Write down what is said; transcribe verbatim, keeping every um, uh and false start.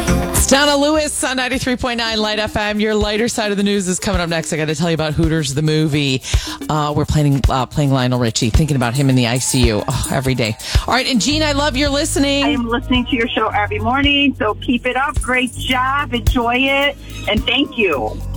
It's Donna Lewis on ninety-three point nine Light F M. Your lighter side of the news is coming up next. I got to tell you about Hooters, the movie. Uh, we're playing uh, playing Lionel Richie, thinking about him in the I C U oh, every day. All right, and Jean, I love your listening. I am listening to your show every morning, so keep it up. Great job. Enjoy it. And thank you.